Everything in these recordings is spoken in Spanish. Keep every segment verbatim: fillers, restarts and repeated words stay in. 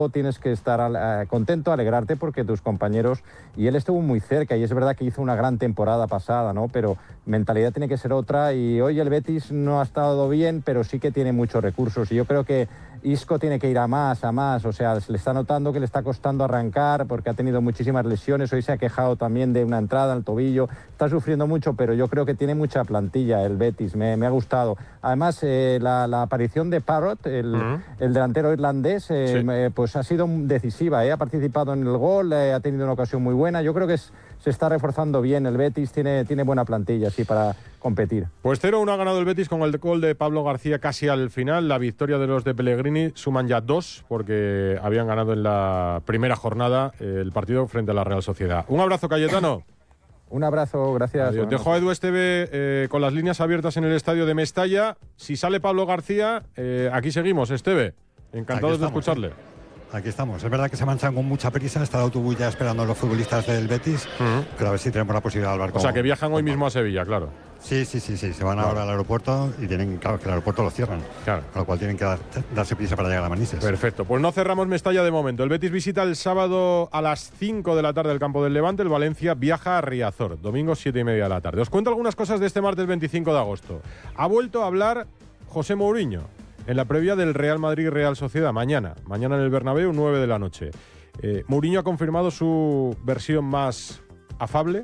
tienes que estar uh, contento, alegrarte porque tus compañeros, y él estuvo muy cerca y es verdad que hizo una gran temporada pasada, ¿no? Pero mentalidad tiene que ser otra y hoy el Betis no ha estado bien, pero sí que tiene muchos recursos y yo creo que Isco tiene que ir a más, a más, o sea, se le está notando que le está costando arrancar porque ha tenido muchísimas lesiones, hoy se ha quejado también de una entrada al tobillo, está sufriendo mucho, pero yo creo que tiene mucha plantilla el Betis, me, me ha gustado. Además, eh, la, la aparición de Parrott, el, uh-huh. el delantero irlandés, eh, sí. eh, pues ha sido decisiva, eh, ha participado en el gol, eh, ha tenido una ocasión muy buena, yo creo que es, se está reforzando bien el Betis, tiene, tiene buena plantilla, sí, para competir. Pues cero uno ha ganado el Betis con el gol de Pablo García casi al final. La victoria de los de Pellegrini suman ya dos porque habían ganado en la primera jornada el partido frente a la Real Sociedad. Un abrazo, Cayetano. Un abrazo, gracias. Adiós. Dejo a Edu Esteve eh, con las líneas abiertas en el estadio de Mestalla. Si sale Pablo García, eh, aquí seguimos, Esteve. Encantados de escucharle. ¿eh? Aquí estamos. Es verdad que se marchan con mucha prisa. Está el autobús ya esperando a los futbolistas del Betis. Uh-huh. Pero a ver si tenemos la posibilidad de hablar con... O sea, que viajan hoy mismo a Sevilla, claro. Sí, sí, sí, sí. Se van ahora al aeropuerto y tienen, claro, que el aeropuerto lo cierran. Claro. Con lo cual tienen que dar, darse prisa para llegar a Manises. Perfecto. Pues no cerramos Mestalla de momento. El Betis visita el sábado a las cinco de la tarde el campo del Levante. El Valencia viaja a Riazor. Domingo siete y media de la tarde. Os cuento algunas cosas de este martes veinticinco de agosto. Ha vuelto a hablar José Mourinho en la previa del Real Madrid-Real Sociedad. Mañana. Mañana en el Bernabéu, nueve de la noche. Eh, Mourinho ha confirmado su versión más afable.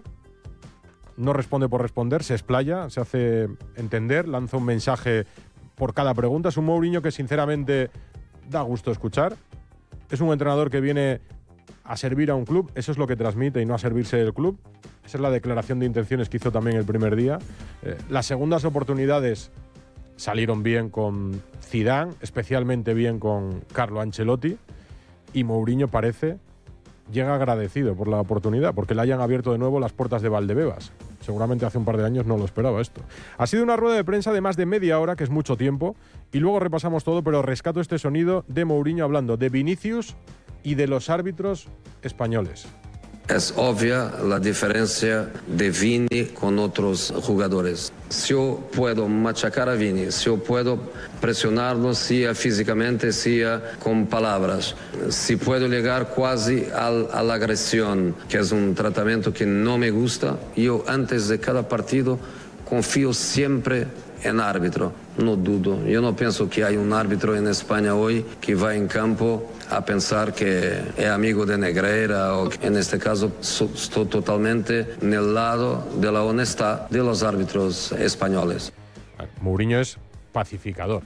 No responde por responder, se explaya, se hace entender, lanza un mensaje por cada pregunta. Es un Mourinho que sinceramente da gusto escuchar. Es un entrenador que viene a servir a un club, eso es lo que transmite y no a servirse del club. Esa es la declaración de intenciones que hizo también el primer día. Eh, las segundas oportunidades salieron bien con Zidane, especialmente bien con Carlo Ancelotti, y Mourinho parece llega agradecido por la oportunidad, porque le hayan abierto de nuevo las puertas de Valdebebas. Seguramente hace un par de años no lo esperaba esto. Ha sido una rueda de prensa de más de media hora, que es mucho tiempo, y luego repasamos todo, pero rescato este sonido de Mourinho hablando de Vinicius y de los árbitros españoles. Es obvia la diferencia de Vini con otros jugadores. Si yo puedo machacar a Vini, si yo puedo presionarlo, sea físicamente, sea con palabras, si puedo llegar casi al, a la agresión, que es un tratamiento que no me gusta, yo antes de cada partido confío siempre en árbitro, no dudo. Yo no pienso que hay un árbitro en España hoy que va en campo a pensar que es amigo de Negreira, o que en este caso estoy totalmente en el lado de la honestidad de los árbitros españoles. Mourinho es pacificador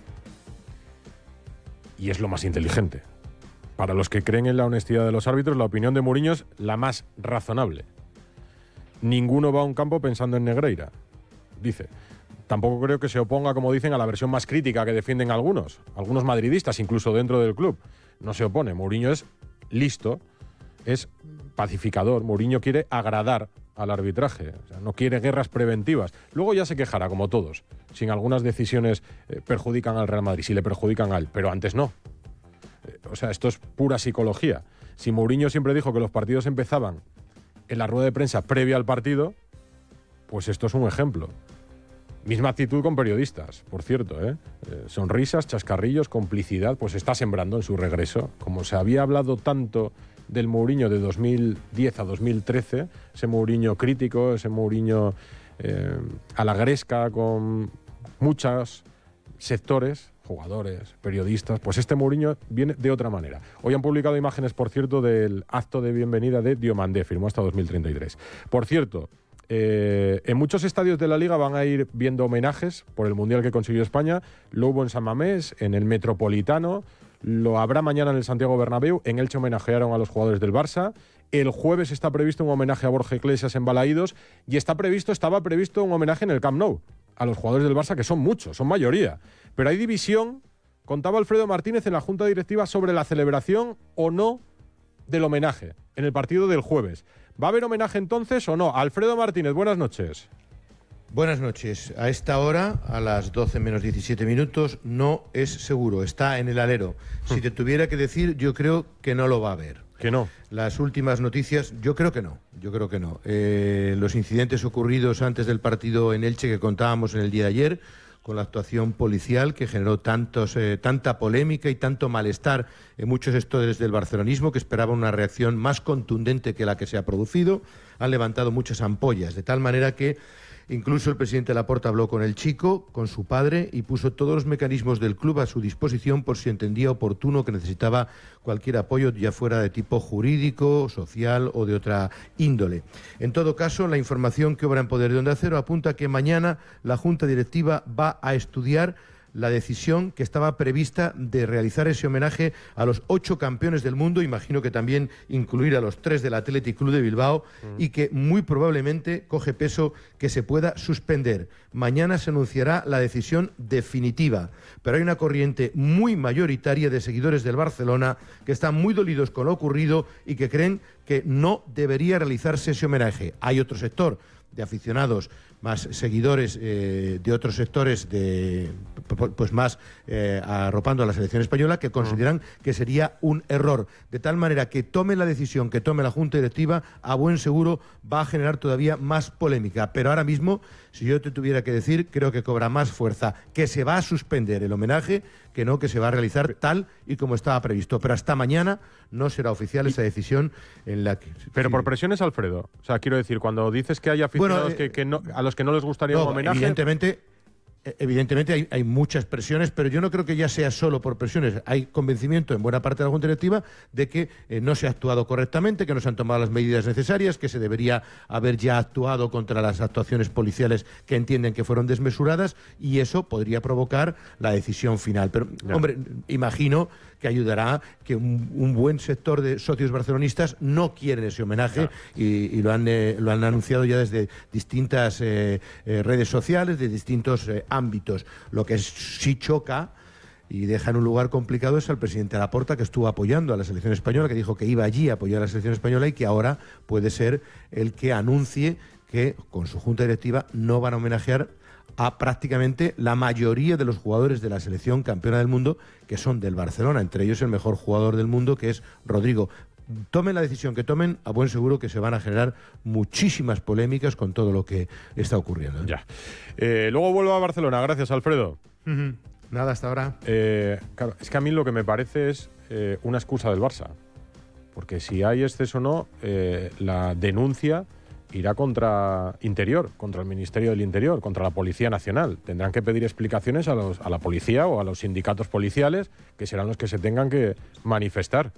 y es lo más inteligente. Para los que creen en la honestidad de los árbitros, la opinión de Mourinho es la más razonable. Ninguno va a un campo pensando en Negreira, dice. Tampoco creo que se oponga, como dicen, a la versión más crítica que defienden algunos, algunos madridistas, incluso dentro del club. No se opone. Mourinho es listo, es pacificador. Mourinho quiere agradar al arbitraje, o sea, no quiere guerras preventivas. Luego ya se quejará, como todos, si en algunas decisiones eh, perjudican al Real Madrid, si le perjudican a él, pero antes no. Eh, o sea, esto es pura psicología. Si Mourinho siempre dijo que los partidos empezaban en la rueda de prensa previa al partido, pues esto es un ejemplo. Misma actitud con periodistas, por cierto, ¿eh? Eh, sonrisas, chascarrillos, complicidad, pues está sembrando en su regreso. Como se había hablado tanto del Mourinho de dos mil diez a dos mil trece, ese Mourinho crítico, ese Mourinho eh, a la gresca con muchos sectores, jugadores, periodistas, pues este Mourinho viene de otra manera. Hoy han publicado imágenes, por cierto, del acto de bienvenida de Diomandé, firmó hasta dos mil treinta y tres. Por cierto, Eh, en muchos estadios de la Liga van a ir viendo homenajes por el Mundial que consiguió España. Lo hubo en San Mamés, en el Metropolitano, lo habrá mañana en el Santiago Bernabéu. En Elche homenajearon a los jugadores del Barça. El jueves está previsto un homenaje a Borja Iglesias en Balaídos y está previsto, estaba previsto un homenaje en el Camp Nou a los jugadores del Barça, que son muchos, son mayoría. Pero hay división, contaba Alfredo Martínez en la Junta Directiva, sobre la celebración o no del homenaje en el partido del jueves. ¿Va a haber homenaje entonces o no? Alfredo Martínez, buenas noches. Buenas noches. A esta hora, a las doce menos diecisiete minutos, no es seguro, está en el alero. Si te tuviera que decir, yo creo que no lo va a haber. ¿Que no? Las últimas noticias, yo creo que no, yo creo que no. Eh, los incidentes ocurridos antes del partido en Elche que contábamos en el día de ayer, con la actuación policial que generó tantos, eh, tanta polémica y tanto malestar en muchos sectores del barcelonismo, que esperaban una reacción más contundente que la que se ha producido. Han levantado muchas ampollas, de tal manera que incluso el presidente Laporta habló con el chico, con su padre, y puso todos los mecanismos del club a su disposición por si entendía oportuno que necesitaba cualquier apoyo, ya fuera de tipo jurídico, social o de otra índole. En todo caso, la información que obra en poder de Onda Cero apunta que mañana la Junta Directiva va a estudiar la decisión que estaba prevista de realizar ese homenaje a los ocho campeones del mundo, imagino que también incluir a los tres del Athletic Club de Bilbao, mm. y que muy probablemente coge peso que se pueda suspender. Mañana se anunciará la decisión definitiva, pero hay una corriente muy mayoritaria de seguidores del Barcelona que están muy dolidos con lo ocurrido y que creen que no debería realizarse ese homenaje. Hay otro sector de aficionados, más seguidores eh, de otros sectores, de pues más eh, arropando a la selección española, que consideran que sería un error. De tal manera que tome la decisión que tome la Junta Directiva, a buen seguro va a generar todavía más polémica. Pero ahora mismo, si yo te tuviera que decir, creo que cobra más fuerza que se va a suspender el homenaje que no que se va a realizar tal y como estaba previsto. Pero hasta mañana no será oficial esa decisión en la que... Pero por presiones, Alfredo. O sea, quiero decir, cuando dices que hay aficionados bueno, eh, que, que no, a los que no les gustaría no, un homenaje... Evidentemente... Evidentemente hay, hay muchas presiones, pero yo no creo que ya sea solo por presiones. Hay convencimiento en buena parte de la Junta Directiva de que eh, no se ha actuado correctamente, que no se han tomado las medidas necesarias, que se debería haber ya actuado contra las actuaciones policiales que entienden que fueron desmesuradas, y eso podría provocar la decisión final. Pero, ya. hombre, imagino que ayudará que un, un buen sector de socios barcelonistas no quieren ese homenaje y, y lo han eh, lo han anunciado ya desde distintas eh, eh, redes sociales, de distintos eh, ámbitos. Lo que sí choca y deja en un lugar complicado es al presidente Laporta, que estuvo apoyando a la selección española, que dijo que iba allí a apoyar a la selección española y que ahora puede ser el que anuncie que con su junta directiva no van a homenajear a prácticamente la mayoría de los jugadores de la selección campeona del mundo, que son del Barcelona, entre ellos el mejor jugador del mundo, que es Rodrigo. Tomen la decisión que tomen, a buen seguro que se van a generar muchísimas polémicas con todo lo que está ocurriendo. ¿eh? Ya. Eh, luego vuelvo a Barcelona. Gracias, Alfredo. Uh-huh. Nada, hasta ahora. Eh, claro, es que a mí lo que me parece es eh, una excusa del Barça. Porque si hay exceso o no, eh, la denuncia irá contra Interior, contra el Ministerio del Interior, contra la Policía Nacional. Tendrán que pedir explicaciones a, los, a la policía o a los sindicatos policiales, que serán los que se tengan que manifestar.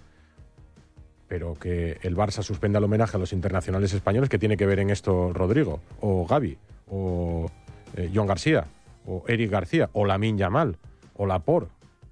Pero que el Barça suspenda el homenaje a los internacionales españoles, ¿qué tiene que ver en esto Rodrigo? O Gavi, o eh, John García, o Eric García, o Lamine Yamal, o Laporte.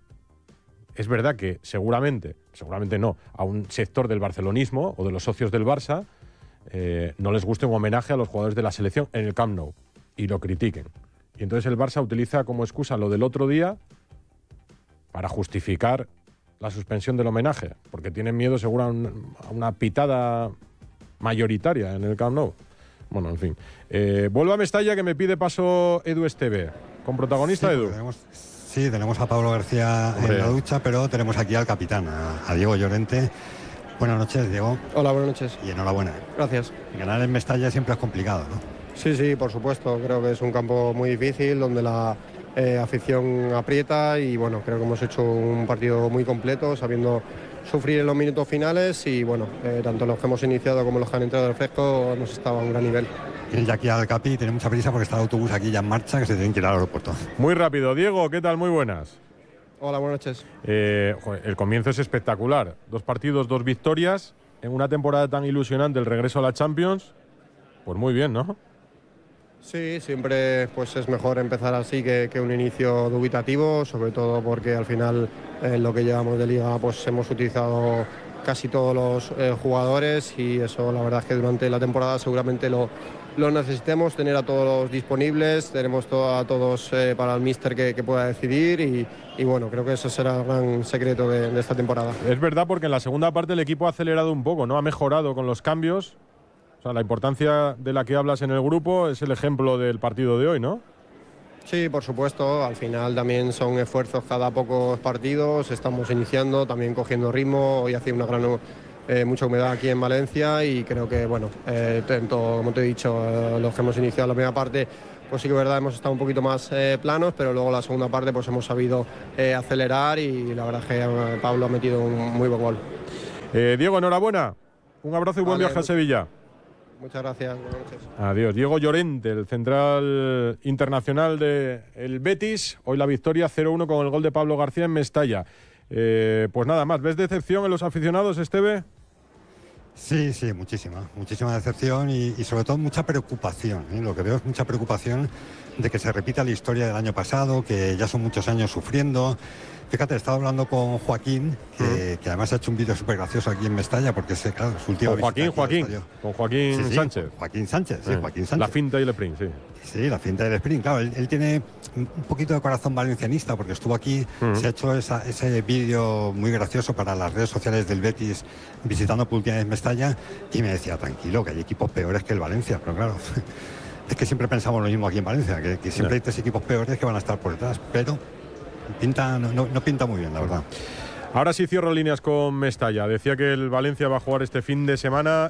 Es verdad que seguramente, seguramente no, a un sector del barcelonismo o de los socios del Barça eh, no les guste un homenaje a los jugadores de la selección en el Camp Nou y lo critiquen. Y entonces el Barça utiliza como excusa lo del otro día para justificar la suspensión del homenaje, porque tienen miedo seguro a, un, a una pitada mayoritaria en el Camp Nou. Bueno, en fin. Eh, vuelvo a Mestalla, que me pide paso Edu Esteve. ¿Con protagonista, sí, Edu? Tenemos, sí, tenemos a Pablo García Hombre. en la ducha, pero tenemos aquí al capitán, a, a Diego Llorente. Buenas noches, Diego. Hola, buenas noches. Y enhorabuena. Gracias. Ganar en Mestalla siempre es complicado, ¿no? Sí, sí, por supuesto. Creo que es un campo muy difícil, donde la eh, afición aprieta y, bueno, creo que hemos hecho un partido muy completo, sabiendo sufrir en los minutos finales y, bueno, eh, tanto los que hemos iniciado como los que han entrado del fresco hemos estado a un gran nivel. Y ya aquí al Capi tiene mucha prisa porque está el autobús aquí ya en marcha, que se tienen que ir al aeropuerto. Muy rápido. Diego, ¿qué tal? Muy buenas. Hola, buenas noches. Eh, joder, el comienzo es espectacular. Dos partidos, dos victorias. En una temporada tan ilusionante, el regreso a la Champions. Pues muy bien, ¿no? Sí, siempre pues es mejor empezar así que, que un inicio dubitativo, sobre todo porque al final en eh, lo que llevamos de liga pues hemos utilizado casi todos los eh, jugadores y eso la verdad es que durante la temporada seguramente lo, lo necesitemos, tener a todos disponibles, tenemos todo, a todos eh, para el míster que, que pueda decidir y, y bueno, creo que eso será el gran secreto de, de esta temporada. Es verdad, porque en la segunda parte el equipo ha acelerado un poco, ¿no? Ha mejorado con los cambios. O sea, la importancia de la que hablas en el grupo es el ejemplo del partido de hoy, ¿no? Sí, por supuesto. Al final también son esfuerzos cada pocos partidos. Estamos iniciando, también cogiendo ritmo. Hoy hace una gran, eh, mucha humedad aquí en Valencia y creo que, bueno, eh, tanto, como te he dicho, eh, los que hemos iniciado la primera parte pues sí que es verdad, hemos estado un poquito más eh, planos, pero luego la segunda parte pues hemos sabido eh, acelerar y la verdad es que eh, Pablo ha metido un muy buen gol. Eh, Diego, enhorabuena. Un abrazo y buen Vale, viaje a Sevilla. Muchas gracias. Buenas noches. Adiós. Diego Llorente, el central internacional del Betis. Hoy la victoria cero uno con el gol de Pablo García en Mestalla. Eh, pues nada más. ¿Ves decepción en los aficionados, Esteve? Sí, sí, muchísima, muchísima decepción y, y sobre todo mucha preocupación, ¿eh? Lo que veo es mucha preocupación de que se repita la historia del año pasado, que ya son muchos años sufriendo. Fíjate, estaba hablando con Joaquín, que, que además ha hecho un vídeo súper gracioso aquí en Mestalla, porque es, claro, su última Con Joaquín, Joaquín, con Joaquín sí, sí, Sánchez. Joaquín Sánchez, sí, Eh, Joaquín Sánchez. La finta y el sprint, sí. Sí, la finta del sprint, claro, él, él tiene un poquito de corazón valencianista porque estuvo aquí, uh-huh. se ha hecho esa, ese vídeo muy gracioso para las redes sociales del Betis visitando por última vez Mestalla y me decía, tranquilo, que hay equipos peores que el Valencia, pero claro, es que siempre pensamos lo mismo aquí en Valencia, que, que siempre no. hay tres equipos peores que van a estar por detrás, pero pinta, no, no, no pinta muy bien, la verdad. Ahora sí cierro líneas con Mestalla. Decía que el Valencia va a jugar este fin de semana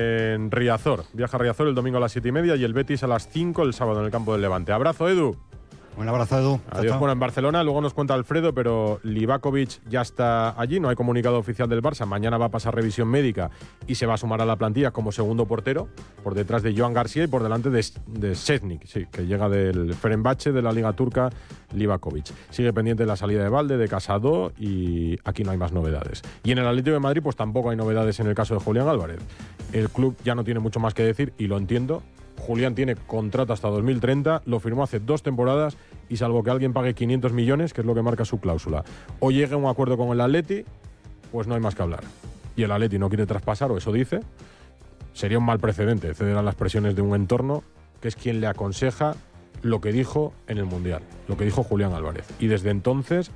en Riazor. Viaja a Riazor el domingo a las siete y media y el Betis a las cinco el sábado en el campo del Levante. Abrazo, Edu. Un abrazo, Edu. Adiós. Chao, chao. Bueno, en Barcelona, luego nos cuenta Alfredo, pero Livakovic ya está allí, no hay comunicado oficial del Barça. Mañana va a pasar revisión médica y se va a sumar a la plantilla como segundo portero, por detrás de Joan García y por delante de, de Šećnik, sí, que llega del Fenerbahce de la Liga Turca, Livakovic. Sigue pendiente la salida de Valde, de Casado y aquí no hay más novedades. Y en el Atlético de Madrid, pues tampoco hay novedades en el caso de Julián Álvarez. El club ya no tiene mucho más que decir y lo entiendo. Julián tiene contrato hasta dos mil treinta, lo firmó hace dos temporadas y salvo que alguien pague quinientos millones, que es lo que marca su cláusula, o llegue a un acuerdo con el Atleti, pues no hay más que hablar. Y el Atleti no quiere traspasar, o eso dice, sería un mal precedente ceder a las presiones de un entorno que es quien le aconseja lo que dijo en el Mundial, lo que dijo Julián Álvarez. Y desde entonces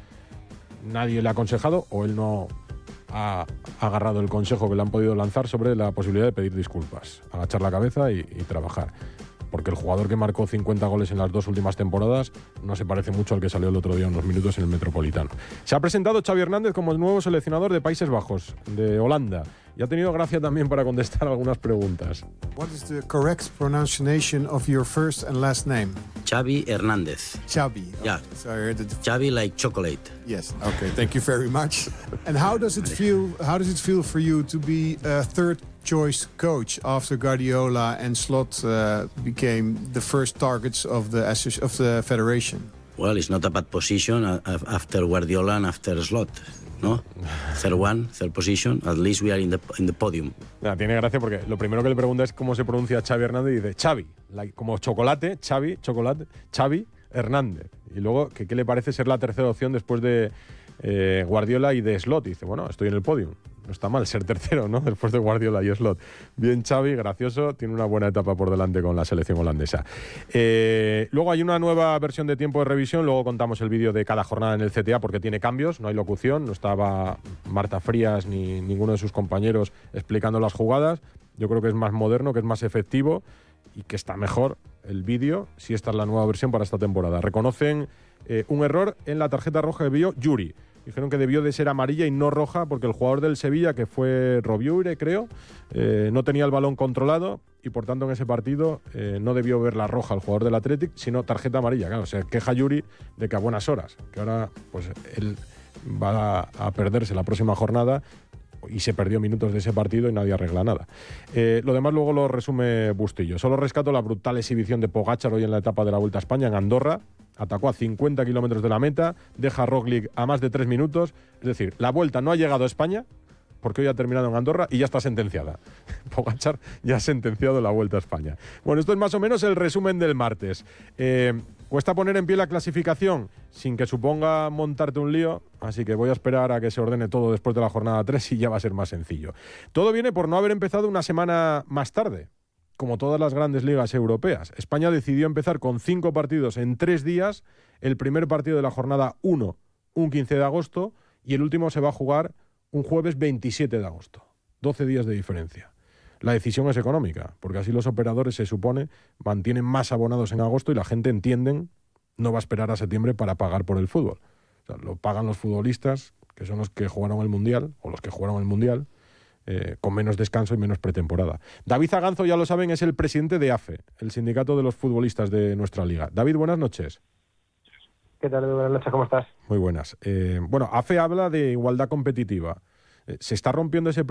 nadie le ha aconsejado o él no ha agarrado el consejo que le han podido lanzar sobre la posibilidad de pedir disculpas, agachar la cabeza y, y trabajar. Porque el jugador que marcó cincuenta goles en las dos últimas temporadas no se parece mucho al que salió el otro día unos minutos en el Metropolitano. Se ha presentado Xavi Hernández como el nuevo seleccionador de Países Bajos, de Holanda, y ha tenido gracia también para contestar algunas preguntas. What is the correct pronunciation of your first and last name? Xavi Hernández. Xavi. Okay. Yeah. So I heard it. Xavi like chocolate. Yes. Okay. Thank you very much. And how does it feel? How does it feel for you to be a third choice coach after Guardiola and Slot uh, became the first targets of the of the federation? Well, it's not a bad position after Guardiola and after Slot. ¿No? Third one, third position, at least we are in the, in the podium. Nah, tiene gracia porque lo primero que le pregunta es cómo se pronuncia Xavi Hernández y dice Xavi, like, como chocolate, Xavi, chocolate, Xavi Hernández. Y luego, que ¿qué le parece ser la tercera opción después de eh, Guardiola y de Slot? Y dice, bueno, estoy en el podium. No está mal ser tercero, ¿no? Después de Guardiola y Slot. Bien, Xavi, gracioso, tiene una buena etapa por delante con la selección holandesa. Eh, luego hay una nueva versión de tiempo de revisión, luego contamos el vídeo de cada jornada en el C T A porque tiene cambios, no hay locución, no estaba Marta Frías ni ninguno de sus compañeros explicando las jugadas. Yo creo que es más moderno, que es más efectivo y que está mejor el vídeo si esta es la nueva versión para esta temporada. Reconocen eh, un error en la tarjeta roja que vio Yuri. Dijeron que debió de ser amarilla y no roja porque el jugador del Sevilla, que fue Robiure, creo, eh, no tenía el balón controlado y por tanto en ese partido eh, no debió ver la roja al jugador del Athletic, sino tarjeta amarilla. Claro, se queja Yuri de que a buenas horas, que ahora pues él va a, a perderse la próxima jornada y se perdió minutos de ese partido y nadie arregla nada. Eh, lo demás luego lo resume Bustillo. Solo rescato la brutal exhibición de Pogačar hoy en la etapa de la Vuelta a España en Andorra. Atacó a cincuenta kilómetros de la meta, deja a Roglic a más de tres minutos. Es decir, la Vuelta no ha llegado a España porque hoy ha terminado en Andorra y ya está sentenciada. Pogačar ya ha sentenciado la Vuelta a España. Bueno, esto es más o menos el resumen del martes. Eh, cuesta poner en pie la clasificación sin que suponga montarte un lío, así que voy a esperar a que se ordene todo después de la jornada tres y ya va a ser más sencillo. Todo viene por no haber empezado una semana más tarde, como todas las grandes ligas europeas. España decidió empezar con cinco partidos en tres días, el primer partido de la jornada uno, un quince de agosto, y el último se va a jugar un jueves veintisiete de agosto. doce días de diferencia. La decisión es económica, porque así los operadores, se supone, mantienen más abonados en agosto y la gente, entienden, no va a esperar a septiembre para pagar por el fútbol. O sea, lo pagan los futbolistas, que son los que jugaron el Mundial, o los que jugaron el Mundial, eh, con menos descanso y menos pretemporada. David Zaganzo, ya lo saben, es el presidente de A F E, el sindicato de los futbolistas de nuestra liga. David, buenas noches. ¿Qué tal? Buenas noches, ¿cómo estás? Muy buenas. Eh, bueno, A F E habla de igualdad competitiva. Eh, ¿Se está rompiendo ese